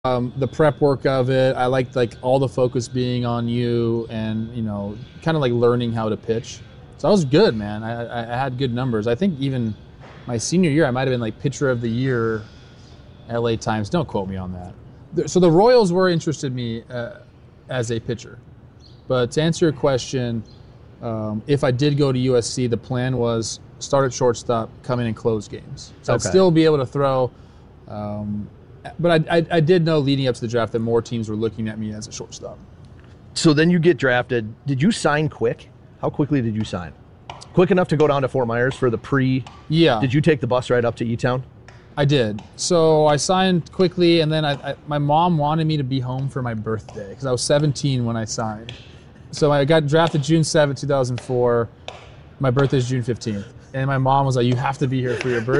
The prep work of it. I liked like all the focus being on you and, kind of like learning how to pitch. So I was good, man. I had good numbers. I think even my senior year, I might have been like pitcher of the year, LA Times. Don't quote me on that. So the Royals were interested in me as a pitcher. But to answer your question, if I did go to USC, the plan was start at shortstop, come in and close games. So I'd still be able to throw. But I did know leading up to the draft that more teams were looking at me as a shortstop. So then you get drafted. Did you sign quick? How quickly did you sign? Quick enough to go down to Fort Myers for the pre? Yeah. Did you take the bus right up to E-Town? I did. So I signed quickly, and then my mom wanted me to be home for my birthday because I was 17 when I signed. So I got drafted June 7th, 2004. My birthday is June 15th. And my mom was like, you have to be here for your birthday.